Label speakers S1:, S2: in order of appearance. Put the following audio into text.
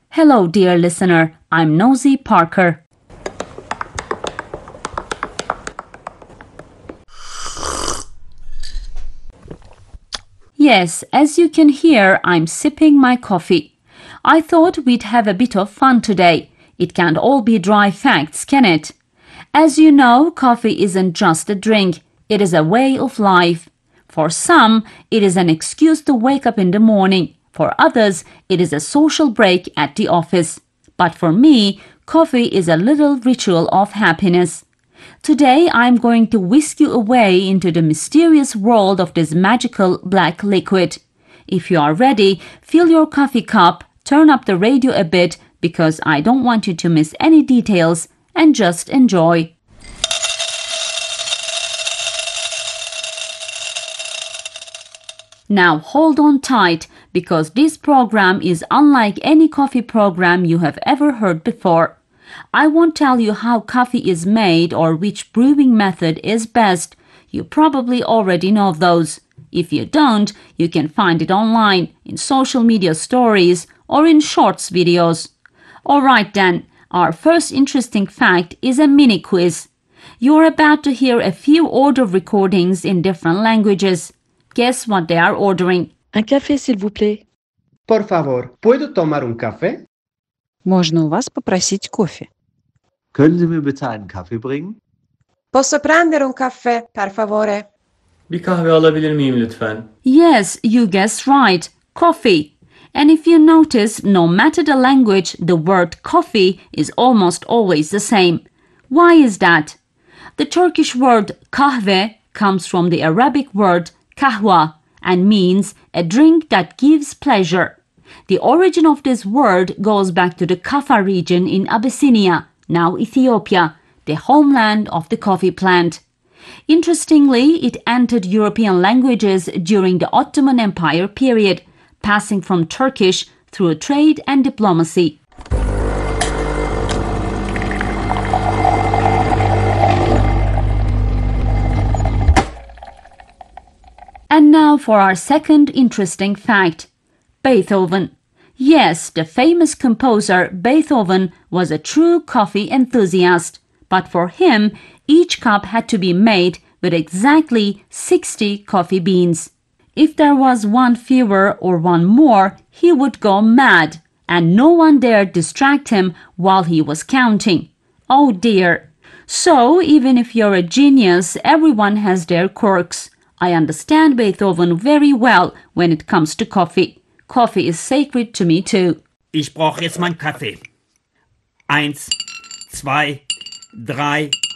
S1: Hello, dear listener. I'm Nosy Parker. Yes, as you can hear, I'm sipping my coffee. I thought we'd have a bit of fun today. It can't all be dry facts, can it? As you know, coffee isn't just a drink. It is a way of life. For some, it is an excuse to wake up in the morning. For others, it is a social break at the office. But for me, coffee is a little ritual of happiness. Today, I'm going to whisk you away into the mysterious world of this magical black liquid. If you are ready, fill your coffee cup, turn up the radio a bit because I don't want you to miss any details, and just enjoy. Now hold on tight because this program is unlike any coffee program you have ever heard before. I won't tell you how coffee is made or which brewing method is best. You probably already know those. If you don't, you can find it online, in social media stories, or in shorts videos. Alright then, our first interesting fact is a mini quiz. You're about to hear a few order recordings in different languages. Guess what they are ordering.
S2: Un café, s'il vous plaît.
S3: Por favor, ¿puedo tomar un café?
S2: Можно у вас попросить кофе?
S4: Können Sie mir bitte einen Kaffee bringen?
S5: Posso prendere un caffè, per favore?
S6: Bir kahve alabilir miyim lütfen?
S1: Yes, you guessed right. Coffee. And if you notice, no matter the language, the word coffee is almost always the same. Why is that? The Turkish word kahve comes from the Arabic word kahwa and means a drink that gives pleasure. The origin of this word goes back to the Kaffa region in Abyssinia, now Ethiopia, the homeland of the coffee plant. Interestingly, it entered European languages during the Ottoman Empire period, passing from Turkish through trade and diplomacy. And now for our second interesting fact. Beethoven. Yes, the famous composer Beethoven was a true coffee enthusiast. But for him, each cup had to be made with exactly 60 coffee beans. If there was one fewer or one more, he would go mad, and no one dared distract him while he was counting. Oh dear. So, even if you're a genius, everyone has their quirks. I understand Beethoven very well when it comes to coffee. Coffee is sacred to me too.
S7: Ich brauche jetzt meinen Kaffee. 1, 2, 3,